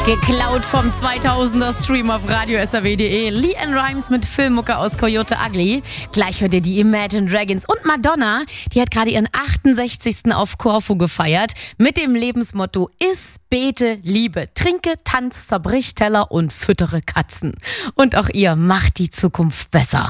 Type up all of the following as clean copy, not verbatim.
Geklaut vom 2000er Stream auf Radio SAW.de. LeAnn Rimes mit Filmmucke aus Coyote Ugly. Gleich hört ihr die Imagine Dragons und Madonna. Die hat gerade ihren 68. auf Korfu gefeiert. Mit dem Lebensmotto: Iss, bete, liebe, trinke, tanz, zerbrich Teller und füttere Katzen. Und auch ihr macht die Zukunft besser.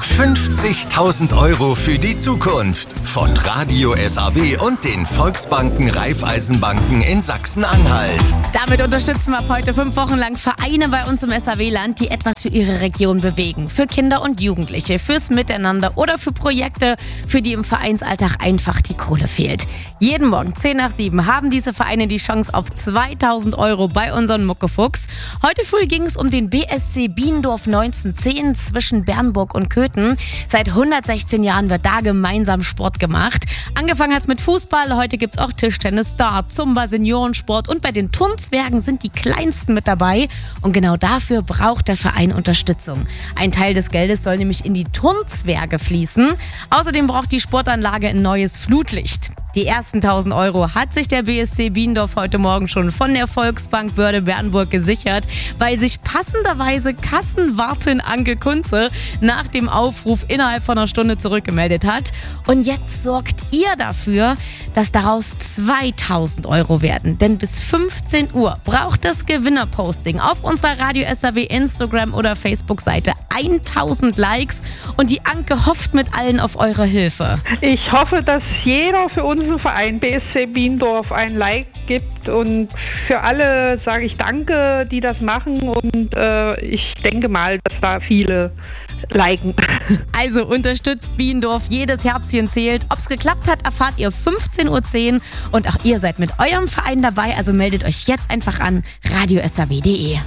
50.000 € für die Zukunft. Von Radio SAW und den Volksbanken Raiffeisenbanken in Sachsen-Anhalt. Damit unterstützen wir ab heute 5 Wochen lang Vereine bei uns im SAW-Land, die etwas für ihre Region bewegen. Für Kinder und Jugendliche, fürs Miteinander oder für Projekte, für die im Vereinsalltag einfach die Kohle fehlt. Jeden Morgen 10 nach 7 haben diese Vereine die Chance auf 2.000 € bei unseren Muckefuchs. Heute früh ging es um den BSC Biendorf 1910 zwischen Bernburg und Köthen. Seit 116 Jahren wird da gemeinsam Sport gemacht. Angefangen hat es mit Fußball, heute gibt es auch Tischtennis, Dart, Zumba, Seniorensport und bei den Turnzwergen sind die Kleinsten mit dabei. Und genau dafür braucht der Verein Unterstützung. Ein Teil des Geldes soll nämlich in die Turnzwerge fließen. Außerdem braucht die Sportanlage ein neues Flutlicht. Die ersten 1.000 € hat sich der BSC Biendorf heute Morgen schon von der Volksbank Börde Bernburg gesichert, weil sich passenderweise Kassenwartin Anke Kunze nach dem Aufruf innerhalb von einer Stunde zurückgemeldet hat. Und jetzt sorgt ihr dafür, dass daraus 2.000 € werden. Denn bis 15 Uhr braucht das Gewinnerposting auf unserer Radio SAW Instagram oder Facebook-Seite 1.000 Likes. Und die Anke hofft mit allen auf eure Hilfe. Ich hoffe, dass jeder für unseren Verein BSC Biendorf ein Like gibt, und für alle sage ich Danke, die das machen, und ich denke mal, dass da viele liken. Also unterstützt Biendorf, jedes Herzchen zählt. Ob es geklappt hat, erfahrt ihr 15.10 Uhr und auch ihr seid mit eurem Verein dabei, also meldet euch jetzt einfach an Radio SAW.de.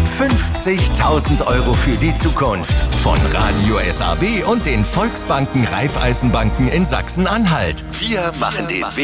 50.000 € für die Zukunft. Von Radio SAW und den Volksbanken Raiffeisenbanken in Sachsen-Anhalt. Wir machen den Weg